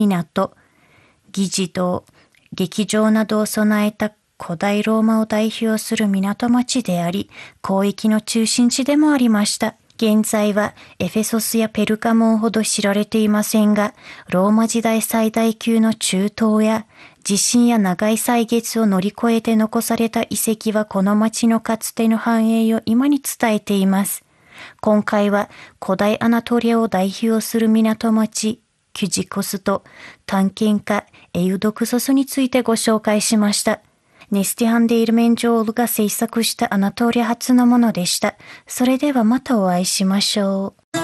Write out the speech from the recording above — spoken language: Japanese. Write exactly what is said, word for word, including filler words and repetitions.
港、議事堂、劇場などを備えた古代ローマを代表する港町であり、交易の中心地でもありました。現在はエフェソスやペルガモンほど知られていませんが、ローマ時代最大級の中東や地震や長い歳月を乗り越えて残された遺跡はこの町のかつての繁栄を今に伝えています。今回は古代アナトリアを代表する港町、キュジコスと探検家エウドクソスについてご紹介しました。ネスティハンデイルメンジョールが制作したアナトリア初のものでした。それではまたお会いしましょう。